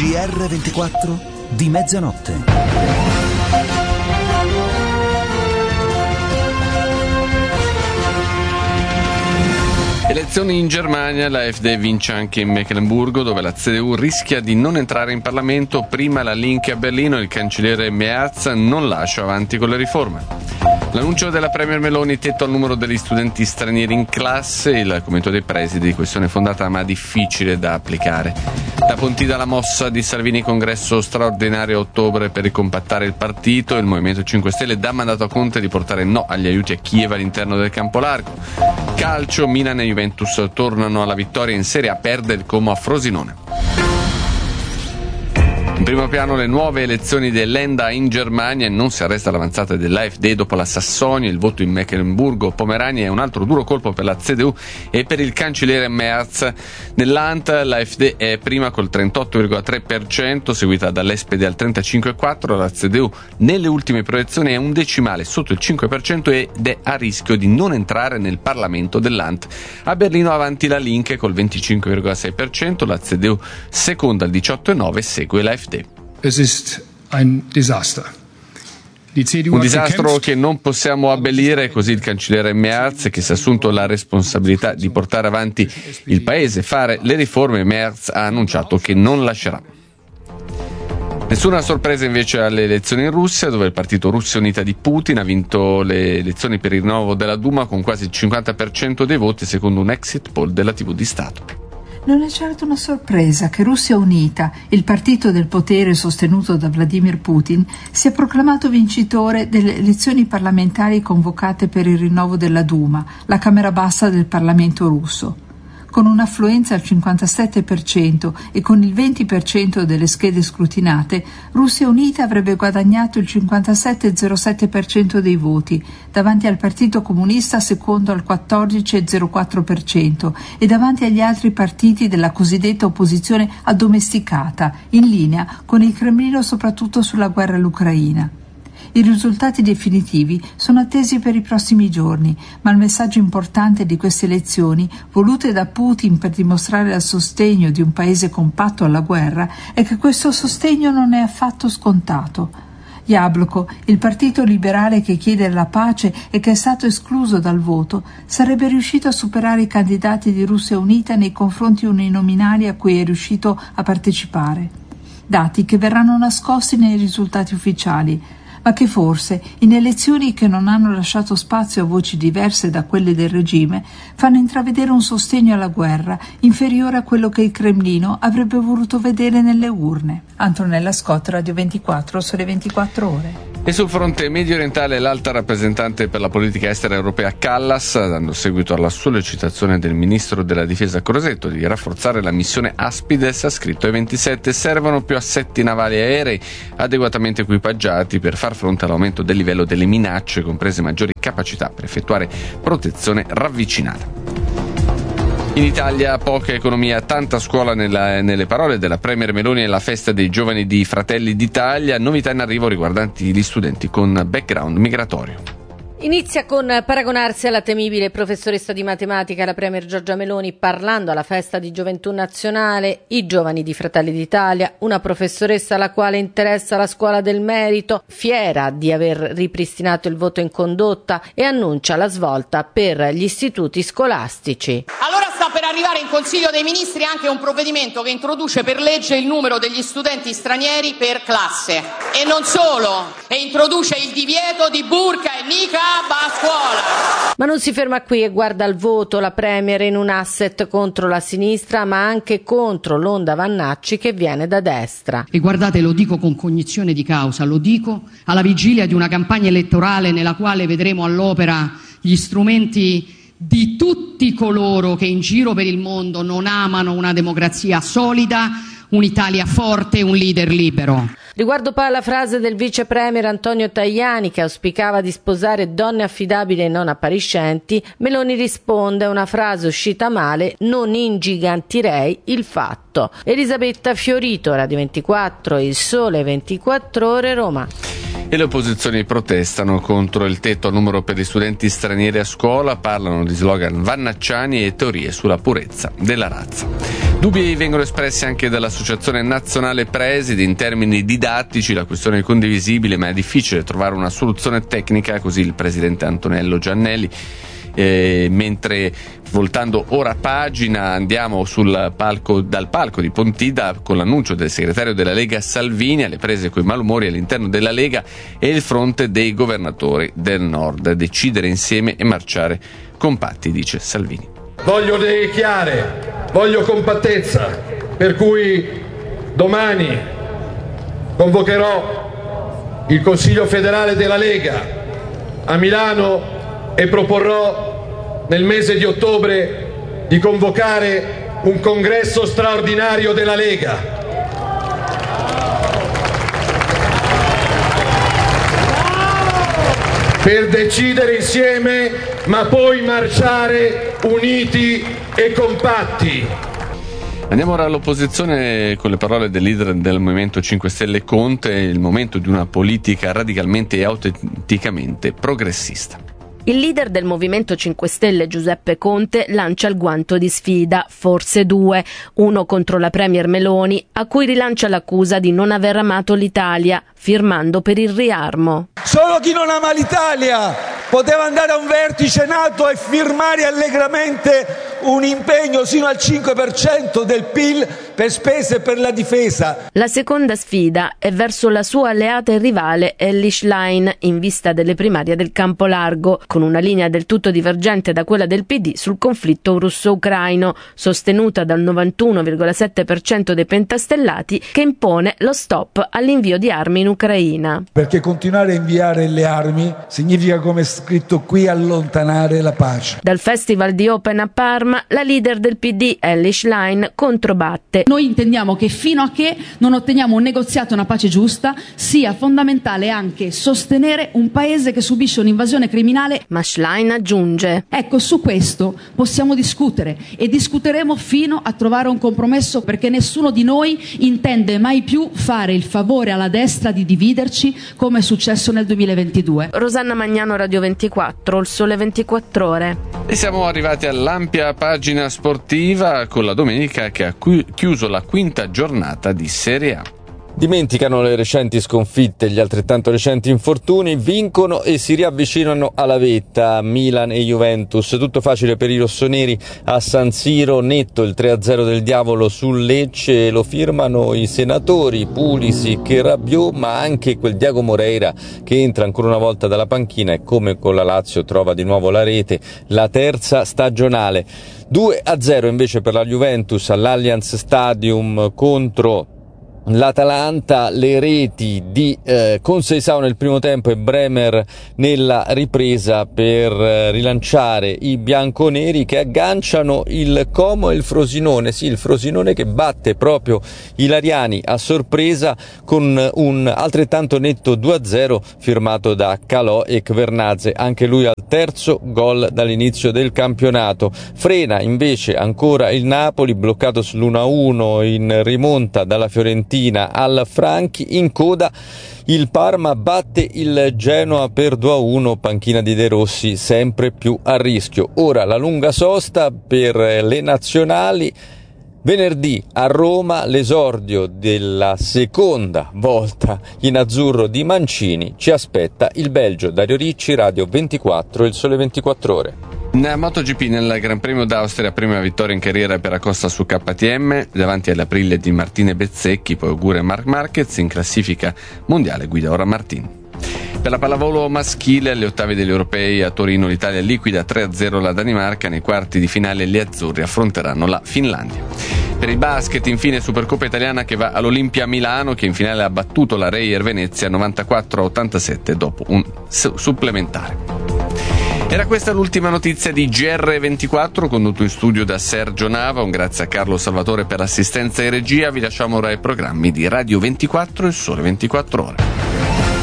GR24 di mezzanotte. Elezioni in Germania, la AfD vince anche in Meccansburgo, dove la CDU rischia di non entrare in Parlamento. Prima la Linke a Berlino, il cancelliere Merz non lascia avanti con le riforme. L'annuncio della Premier Meloni, tetto al numero degli studenti stranieri in classe, il commento dei presidi, questione fondata ma difficile da applicare. Da Pontida la mossa di Salvini, congresso straordinario a ottobre per ricompattare il partito. Il Movimento 5 Stelle dà mandato a Conte di portare no agli aiuti a Kiev all'interno del campo largo. Calcio, Milan e Juventus tornano alla vittoria in Serie A, perde il Como a Frosinone. In primo piano le nuove elezioni dell'Enda in Germania e non si arresta l'avanzata dell'AfD dopo la Sassonia, il voto in Mecklenburgo-Pomerania è un altro duro colpo per la CDU e per il cancelliere Merz. Nell'Land l'AfD è prima col 38,3%, seguita dall'SPD al 35,4%, la CDU nelle ultime proiezioni è un decimale sotto il 5% ed è a rischio di non entrare nel Parlamento dell'Land. A Berlino avanti la Linke col 25,6%, la CDU seconda al 18,9%, segue l'AfD. Es ist ein Desaster. Un disastro che non possiamo abbellire, così il cancelliere Merz, che si è assunto la responsabilità di portare avanti il paese e fare le riforme. Merz ha annunciato che non lascerà. Nessuna sorpresa invece alle elezioni in Russia, dove il partito Russia Unita di Putin ha vinto le elezioni per il rinnovo della Duma con quasi il 50% dei voti, secondo un exit poll della TV di Stato. Non è certo una sorpresa che Russia Unita, il partito del potere sostenuto da Vladimir Putin, sia proclamato vincitore delle elezioni parlamentari convocate per il rinnovo della Duma, la Camera bassa del Parlamento russo. Con un'affluenza al 57% e con il 20% delle schede scrutinate, Russia Unita avrebbe guadagnato il 57,07% dei voti, davanti al Partito Comunista secondo al 14,04% e davanti agli altri partiti della cosiddetta opposizione addomesticata, in linea con il Cremlino soprattutto sulla guerra all'Ucraina. I risultati definitivi sono attesi per i prossimi giorni, ma il messaggio importante di queste elezioni, volute da Putin per dimostrare il sostegno di un paese compatto alla guerra, è che questo sostegno non è affatto scontato. Jabloko, il partito liberale che chiede la pace e che è stato escluso dal voto, sarebbe riuscito a superare i candidati di Russia Unita nei confronti uninominali a cui è riuscito a partecipare. Dati che verranno nascosti nei risultati ufficiali, ma che forse, in elezioni che non hanno lasciato spazio a voci diverse da quelle del regime, fanno intravedere un sostegno alla guerra inferiore a quello che il Cremlino avrebbe voluto vedere nelle urne. Antonella Scott, Radio 24, Sole 24 Ore. E sul fronte medio orientale l'alta rappresentante per la politica estera europea Kallas, dando seguito alla sollecitazione del ministro della difesa Crosetto di rafforzare la missione Aspides, ha scritto ai 27 servono più assetti navali e aerei adeguatamente equipaggiati per far fronte all'aumento del livello delle minacce, comprese maggiori capacità per effettuare protezione ravvicinata. In Italia poca economia, tanta scuola nelle parole della Premier Meloni e la festa dei giovani di Fratelli d'Italia, novità in arrivo riguardanti gli studenti con background migratorio. Inizia con paragonarsi alla temibile professoressa di matematica, la Premier Giorgia Meloni, parlando alla festa di Gioventù Nazionale, i giovani di Fratelli d'Italia, una professoressa alla quale interessa la scuola del merito, fiera di aver ripristinato il voto in condotta e annuncia la svolta per gli istituti scolastici. Allora sta per arrivare in Consiglio dei Ministri anche un provvedimento che introduce per legge il numero degli studenti stranieri per classe e non solo, e introduce il divieto di burka e niqab a scuola. Ma non si ferma qui e guarda al voto, la Premier in un asset contro la sinistra ma anche contro l'onda Vannacci che viene da destra. E guardate, lo dico con cognizione di causa, lo dico alla vigilia di una campagna elettorale nella quale vedremo all'opera gli strumenti di tutti coloro che in giro per il mondo non amano una democrazia solida, un'Italia forte, un leader libero. Riguardo poi alla frase del vice premier Antonio Tajani che auspicava di sposare donne affidabili e non appariscenti, Meloni risponde: una frase uscita male, non ingigantirei il fatto. Elisabetta Fiorito, Radio 24, Il Sole 24 Ore, Roma. E le opposizioni protestano contro il tetto al numero per gli studenti stranieri a scuola, parlano di slogan vannacciani e teorie sulla purezza della razza. Dubbi vengono espressi anche dall'Associazione Nazionale Presidi in termini didattici, la questione è condivisibile ma è difficile trovare una soluzione tecnica, così il presidente Antonello Giannelli. Mentre voltando ora pagina andiamo dal palco di Pontida con l'annuncio del segretario della Lega Salvini alle prese coi malumori all'interno della Lega e il fronte dei governatori del Nord, decidere insieme e marciare compatti, dice Salvini. Voglio idee chiare, voglio compattezza, per cui domani convocherò il Consiglio federale della Lega a Milano e proporrò nel mese di ottobre di convocare un congresso straordinario della Lega. Per decidere insieme, ma poi marciare uniti e compatti. Andiamo ora all'opposizione con le parole del leader del Movimento 5 Stelle Conte, il momento di una politica radicalmente e autenticamente progressista. Il leader del Movimento 5 Stelle Giuseppe Conte lancia il guanto di sfida, forse due, uno contro la premier Meloni, a cui rilancia l'accusa di non aver amato l'Italia, firmando per il riarmo. Solo chi non ama l'Italia poteva andare a un vertice NATO e firmare allegramente un impegno sino al 5% del PIL per spese per la difesa. La seconda sfida è verso la sua alleata e rivale Elly Schlein, in vista delle primarie del Campo Largo, con una linea del tutto divergente da quella del PD sul conflitto russo-ucraino, sostenuta dal 91,7% dei pentastellati, che impone lo stop all'invio di armi in Ucraina. Perché continuare a inviare le armi significa, come è scritto qui, allontanare la pace. Dal Festival di Open a Parma, la leader del PD, Elly Schlein, controbatte. Noi intendiamo che fino a che non otteniamo un negoziato e una pace giusta, sia fondamentale anche sostenere un paese che subisce un'invasione criminale. Ma Schlein aggiunge: ecco, su questo possiamo discutere e discuteremo fino a trovare un compromesso, perché nessuno di noi intende mai più fare il favore alla destra di dividerci come è successo nel 2022. Rosanna Magnano, Radio 24, Il Sole 24 Ore. E siamo arrivati all'ampia pagina sportiva con la domenica che ha chiuso la quinta giornata di Serie A. Dimenticano le recenti sconfitte, gli altrettanto recenti infortuni, vincono e si riavvicinano alla vetta. Milan e Juventus, tutto facile per i rossoneri a San Siro, netto il 3-0 del Diavolo sul Lecce, lo firmano i senatori Pulisic e Rabiot, ma anche quel Diego Moreira che entra ancora una volta dalla panchina e come con la Lazio trova di nuovo la rete, la terza stagionale. 2-0 invece per la Juventus all'Allianz Stadium contro l'Atalanta, le reti di Conceição nel primo tempo e Bremer nella ripresa per rilanciare i bianconeri che agganciano il Como e il Frosinone, sì, il Frosinone che batte proprio i Lariani a sorpresa con un altrettanto netto 2-0 firmato da Calò e Kvernadze, anche lui al terzo gol dall'inizio del campionato. Frena invece ancora il Napoli, bloccato sull'1-1 in rimonta dalla Fiorentina al Franchi. In coda il Parma batte il Genoa per 2-1, panchina di De Rossi sempre più a rischio. Ora la lunga sosta per le nazionali. Venerdì a Roma l'esordio della seconda volta in azzurro di Mancini, ci aspetta il Belgio. Dario Ricci, Radio 24, Il Sole 24 Ore. Nella MotoGP, nel Gran Premio d'Austria, prima vittoria in carriera per Acosta su KTM, davanti all'Aprilia di Martine Bezzecchi, poi augura Marc Marquez, in classifica mondiale guida ora Martin. Per la pallavolo maschile, alle ottavi degli europei a Torino l'Italia liquida 3-0 la Danimarca, nei quarti di finale gli azzurri affronteranno la Finlandia. Per il basket, infine, Supercoppa italiana che va all'Olimpia Milano, che in finale ha battuto la Reyer Venezia 94-87 dopo un supplementare. Era questa l'ultima notizia di GR24, condotto in studio da Sergio Nava. Un grazie a Carlo Salvatore per assistenza e regia. Vi lasciamo ora ai programmi di Radio 24 e Il Sole 24 Ore.